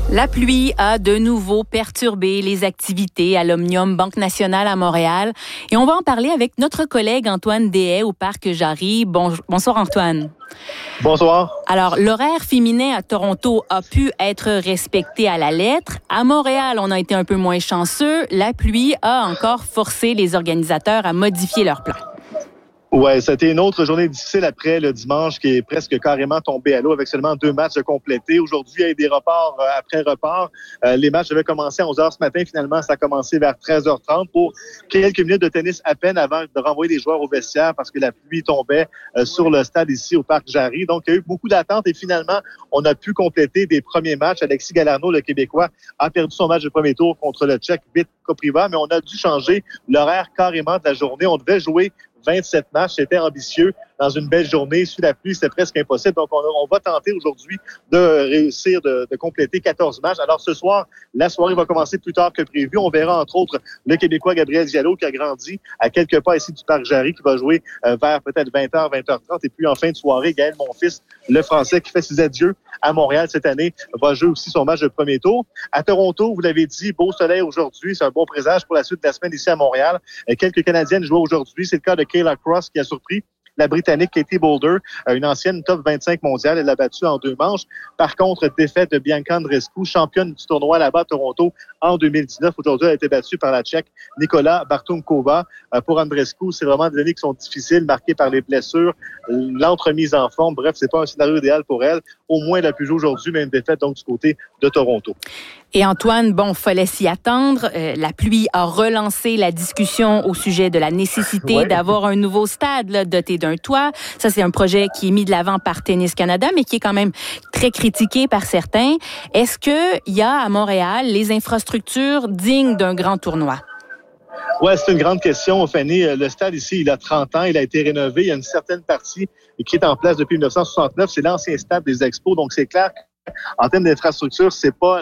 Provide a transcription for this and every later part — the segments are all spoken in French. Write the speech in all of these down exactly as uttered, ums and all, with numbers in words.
La pluie a de nouveau perturbé les activités à l'Omnium Banque Nationale à Montréal. Et on va en parler avec notre collègue Antoine Deshaies au Parc Jarry. Bon, bonsoir Antoine. Bonsoir. Alors, l'horaire féminin à Toronto a pu être respecté à la lettre. À Montréal, on a été un peu moins chanceux. La pluie a encore forcé les organisateurs à modifier leur plan. Ouais, c'était une autre journée difficile après le dimanche qui est presque carrément tombé à l'eau avec seulement deux matchs complétés. Aujourd'hui, il y a eu des reports euh, après reports. Euh, les matchs devaient commencer à onze heures ce matin. Finalement, ça a commencé vers treize heures trente pour quelques minutes de tennis à peine avant de renvoyer les joueurs au vestiaire parce que la pluie tombait euh, sur le stade ici au Parc Jarry. Donc, il y a eu beaucoup d'attentes et finalement, on a pu compléter des premiers matchs. Alexis Galarneau, le Québécois, a perdu son match de premier tour contre le Tchèque Vít Kopriva, mais on a dû changer l'horaire carrément de la journée. On devait jouer vingt-sept matchs, c'était ambitieux. Dans une belle journée, sous la pluie, c'est presque impossible. Donc, on, on va tenter aujourd'hui de réussir de, de compléter quatorze matchs. Alors, ce soir, la soirée va commencer plus tard que prévu. On verra, entre autres, le Québécois Gabriel Diallo qui a grandi à quelques pas ici du Parc Jarry, qui va jouer euh, vers peut-être vingt heures, vingt heures trente. Et puis, en fin de soirée, Gaël Monfils, le Français qui fait ses adieux à Montréal cette année, va jouer aussi son match de premier tour. À Toronto, vous l'avez dit, beau soleil aujourd'hui. C'est un bon présage pour la suite de la semaine ici à Montréal. Euh, quelques Canadiennes jouent aujourd'hui. C'est le cas de Kayla Cross qui a surpris la Britannique Katie Boulder, une ancienne top vingt-cinq mondiale. Elle l'a battue en deux manches. Par contre, défaite de Bianca Andreescu, championne du tournoi là-bas à Toronto en deux mille dix-neuf. Aujourd'hui, elle a été battue par la Tchèque Nikola Bartunkova. Pour Andreescu, c'est vraiment des années qui sont difficiles, marquées par les blessures, l'entremise en forme. Bref, c'est pas un scénario idéal pour elle. Au moins, elle a pu jouer aujourd'hui, mais une défaite donc du côté de Toronto. Et Antoine, bon, fallait s'y attendre. Euh, la pluie a relancé la discussion au sujet de la nécessité ouais. d'avoir un nouveau stade là, doté d'un toit. Ça, c'est un projet qui est mis de l'avant par Tennis Canada, mais qui est quand même très critiqué par certains. Est-ce qu'il y a à Montréal les infrastructures dignes d'un grand tournoi? Oui, c'est une grande question, Fanny. Le stade ici, il a trente ans, il a été rénové. Il y a une certaine partie qui est en place depuis dix-neuf cent soixante-neuf. C'est l'ancien stade des Expos, donc c'est clair qu'en termes d'infrastructure, c'est pas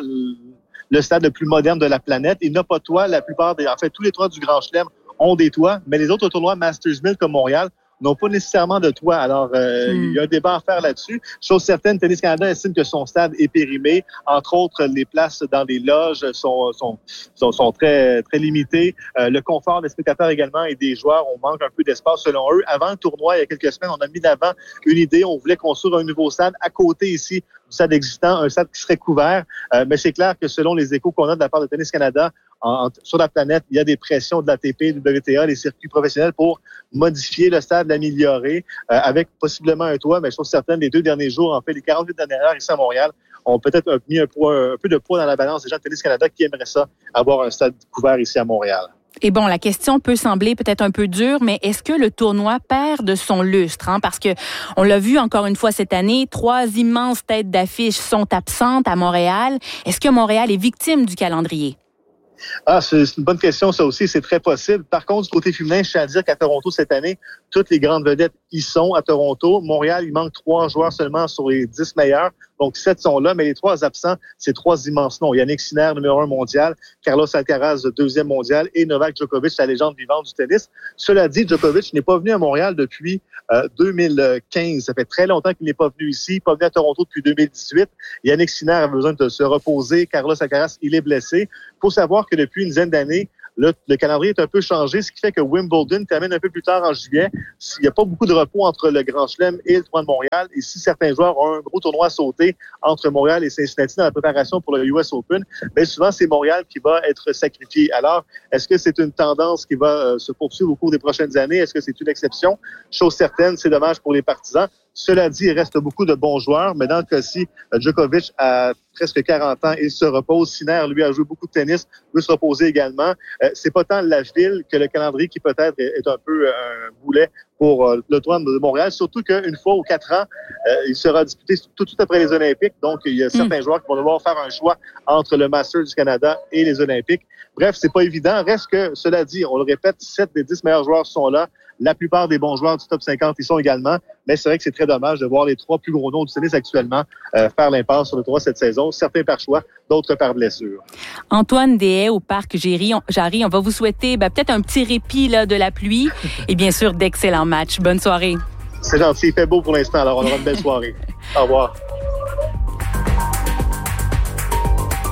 le stade le plus moderne de la planète. Il n'a pas de toit. La plupart des, en fait, tous les toits du Grand Chelem ont des toits, mais les autres tournois Masters mille comme Montréal n'ont pas nécessairement de toit. Alors, euh, mm. il y a un débat à faire là-dessus. Chose certaine, Tennis Canada estime que son stade est périmé. Entre autres, les places dans les loges sont, sont, sont, sont très, très limitées. Euh, le confort des spectateurs également et des joueurs, on manque un peu d'espace selon eux. Avant le tournoi, il y a quelques semaines, on a mis d'avant une idée. On voulait construire un nouveau stade à côté ici du stade existant, un stade qui serait couvert. Euh, mais c'est clair que selon les échos qu'on a de la part de Tennis Canada, En, en, sur la planète, il y a des pressions de l'A T P, du W T A, les circuits professionnels pour modifier le stade, l'améliorer, euh, avec possiblement un toit. Mais je trouve certaines, les deux derniers jours, en fait, les quarante-huit dernières heures ici à Montréal, ont peut-être mis un, poids, un peu de poids dans la balance des gens de Tennis Canada qui aimeraient ça, avoir un stade couvert ici à Montréal. Et bon, la question peut sembler peut-être un peu dure, mais est-ce que le tournoi perd de son lustre? Hein? Parce que on l'a vu encore une fois cette année, trois immenses têtes d'affiche sont absentes à Montréal. Est-ce que Montréal est victime du calendrier? Ah, c'est une bonne question, ça aussi, c'est très possible. Par contre, du côté féminin, je tiens à dire qu'à Toronto, cette année, toutes les grandes vedettes y sont à Toronto. Montréal, il manque trois joueurs seulement sur les dix meilleurs. Donc, sept sont là, mais les trois absents, c'est trois immenses noms. Yannick Sinner, numéro un mondial, Carlos Alcaraz, deuxième mondial, et Novak Djokovic, la légende vivante du tennis. Cela dit, Djokovic n'est pas venu à Montréal depuis euh, deux mille quinze. Ça fait très longtemps qu'il n'est pas venu ici, pas venu à Toronto depuis deux mille dix-huit. Yannick Sinner a besoin de se reposer. Carlos Alcaraz, il est blessé. Il faut savoir que depuis une dizaine d'années, Là, le calendrier est un peu changé, ce qui fait que Wimbledon termine un peu plus tard en juillet. Il n'y a pas beaucoup de repos entre le Grand Chelem et le tournoi de Montréal. Et si certains joueurs ont un gros tournoi à sauter entre Montréal et Cincinnati dans la préparation pour le U S Open, bien souvent, c'est Montréal qui va être sacrifié. Alors, est-ce que c'est une tendance qui va euh, se poursuivre au cours des prochaines années? Est-ce que c'est une exception? Chose certaine, c'est dommage pour les partisans. Cela dit, il reste beaucoup de bons joueurs, mais dans le cas-ci, Djokovic a presque quarante ans, il se repose. Sinner, lui, a joué beaucoup de tennis, veut se reposer également. Euh, c'est pas tant la ville que le calendrier qui peut-être est, est un peu un boulet pour euh, le tournoi de Montréal, surtout qu'une fois aux quatre ans, euh, il sera disputé tout de suite après les Olympiques. Donc, il y a certains mmh. joueurs qui vont devoir faire un choix entre le Masters du Canada et les Olympiques. Bref, c'est pas évident. Reste que, cela dit, on le répète, sept des dix meilleurs joueurs sont là. La plupart des bons joueurs du top cinquante y sont également. Mais c'est vrai que c'est très dommage de voir les trois plus gros noms du tennis actuellement euh, faire l'impasse sur le tournoi cette saison. Certains par choix, d'autres par blessure. Antoine Deshaies au Parc Jarry, on va vous souhaiter ben, peut-être un petit répit là, de la pluie et bien sûr d'excellents matchs. Bonne soirée. C'est gentil. Il fait beau pour l'instant, alors on aura une belle soirée. Au revoir.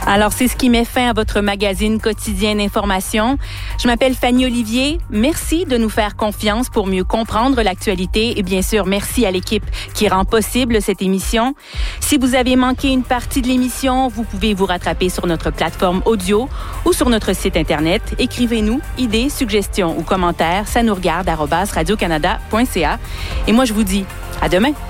Alors, c'est ce qui met fin à votre magazine quotidien d'information. Je m'appelle Fanny Olivier. Merci de nous faire confiance pour mieux comprendre l'actualité. Et bien sûr, merci à l'équipe qui rend possible cette émission. Si vous avez manqué une partie de l'émission, vous pouvez vous rattraper sur notre plateforme audio ou sur notre site Internet. Écrivez-nous idées, suggestions ou commentaires. Ça nous regarde arobase radio canada point c a. Et moi, je vous dis à demain.